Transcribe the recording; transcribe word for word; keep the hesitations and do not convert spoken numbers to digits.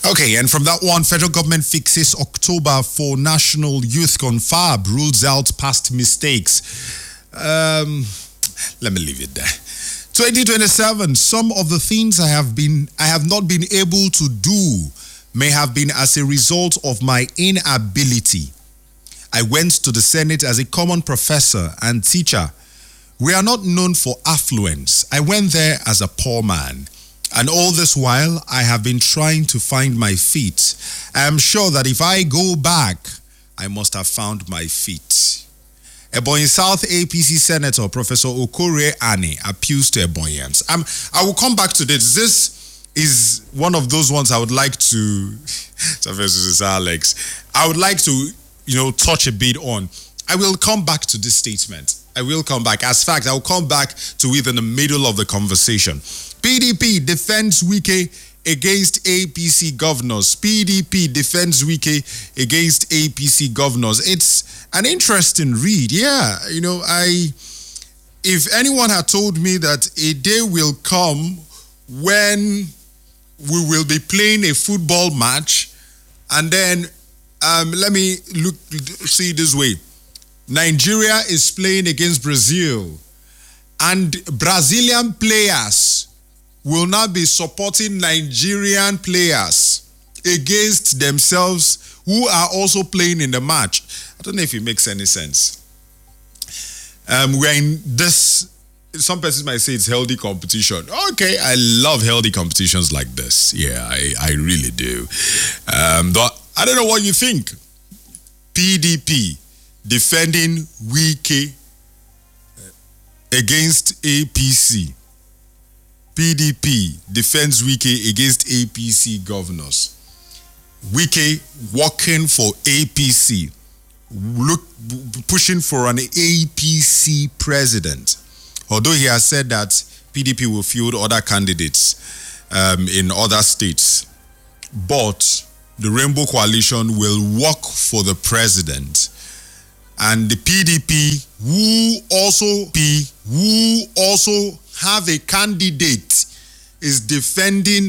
Okay, and from that one, federal government fixes October for National Youth Confab, rules out past mistakes. Um, let me leave it there. twenty twenty-seven, some of the things I have been, I have not been able to do may have been as a result of my inability. I went to the Senate as a common professor and teacher. We are not known for affluence. I went there as a poor man. And all this while, I have been trying to find my feet. I am sure that if I go back, I must have found my feet. Ebonyi South A P C Senator Professor Okore Ani appeals to Ebonyans. Um, I will come back to this. This is one of those ones I would like to, Alex, I would like to, you know, touch a bit on. I will come back to this statement. I will come back. As fact, I will come back to it in the middle of the conversation. P D P defends Wike against A P C governors. P D P defends Wike against A P C governors. It's an interesting read. Yeah, you know, I if anyone had told me that a day will come when we will be playing a football match, and then um, let me look see it this way. Nigeria is playing against Brazil, and Brazilian players will not be supporting Nigerian players against themselves who are also playing in the match. I don't know if it makes any sense. Um, we're in this, some persons might say it's healthy competition. Okay, I love healthy competitions like this. Yeah, I, I really do. Um, but I don't know what you think. P D P defending Wike against A P C. P D P defends Wike against A P C governors. Wike working for A P C, look, pushing for an A P C president. Although he has said that P D P will field other candidates um, in other states, but the Rainbow Coalition will work for the president. And the P D P, who also P, who also have a candidate, is defending